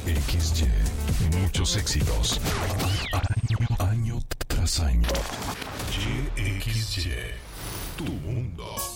XY, muchos éxitos. Año tras año. YXY, tu mundo.